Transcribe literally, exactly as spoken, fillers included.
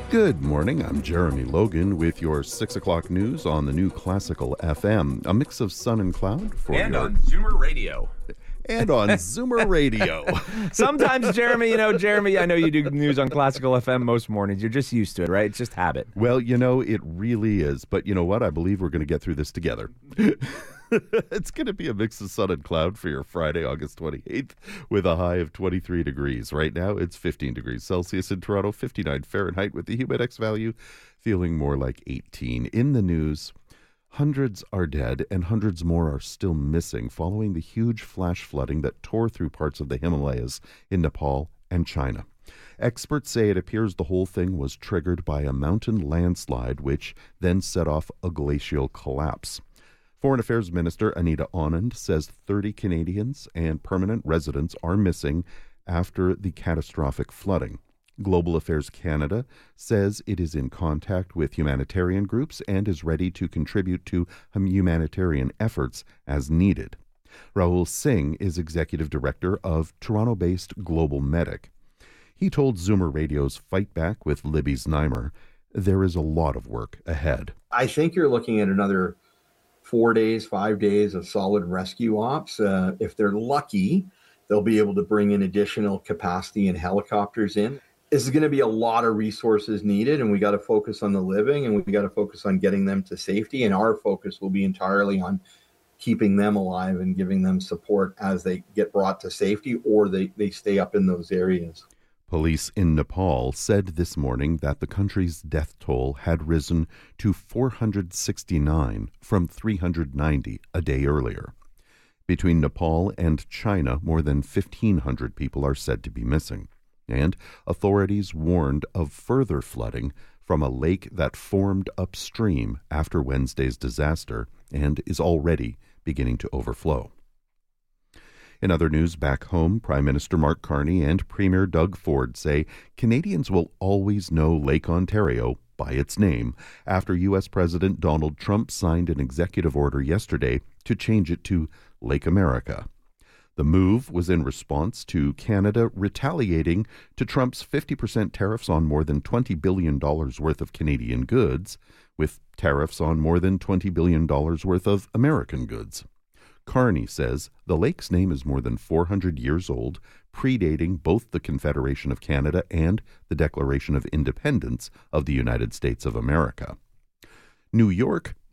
Good morning, I'm Jeremy Logan with your six o'clock news on the new Classical F M, a mix of sun and cloud for And your... on Zoomer Radio. And on Zoomer Radio. Sometimes, Jeremy, you know, Jeremy, I know you do news on Classical F M most mornings. You're just used to it, right? It's just habit. Well, you know, it really is. But you know what? I believe we're going to get through this together. It's going to be a mix of sun and cloud for your Friday, August twenty-eighth, with a high of twenty-three degrees. Right now, it's fifteen degrees Celsius in Toronto, fifty-nine Fahrenheit, with the Humidex value feeling more like eighteen. In the news, hundreds are dead and hundreds more are still missing following the huge flash flooding that tore through parts of the Himalayas in Nepal and China. Experts say it appears the whole thing was triggered by a mountain landslide, which then set off a glacial collapse. Foreign Affairs Minister Anita Anand says thirty Canadians and permanent residents are missing after the catastrophic flooding. Global Affairs Canada says it is in contact with humanitarian groups and is ready to contribute to humanitarian efforts as needed. Rahul Singh is Executive Director of Toronto-based Global Medic. He told Zoomer Radio's Fight Back with Libby Znaimer there is a lot of work ahead. I think you're looking at another four days, five days of solid rescue ops. Uh, if they're lucky, they'll be able to bring in additional capacity and helicopters in. This is going to be a lot of resources needed, and we got to focus on the living, and we got to focus on getting them to safety. And our focus will be entirely on keeping them alive and giving them support as they get brought to safety or they, they stay up in those areas. Police in Nepal said this morning that the country's death toll had risen to four hundred sixty-nine from three hundred ninety a day earlier. Between Nepal and China, more than fifteen hundred people are said to be missing. And authorities warned of further flooding from a lake that formed upstream after Wednesday's disaster and is already beginning to overflow. In other news back home, Prime Minister Mark Carney and Premier Doug Ford say Canadians will always know Lake Ontario by its name after U S President Donald Trump signed an executive order yesterday to change it to Lake America. The move was in response to Canada retaliating to Trump's fifty percent tariffs on more than twenty billion dollars worth of Canadian goods, with tariffs on more than twenty billion dollars worth of American goods. Carney says the lake's name is more than four hundred years old, predating both the Confederation of Canada and the Declaration of Independence of the United States of America. New York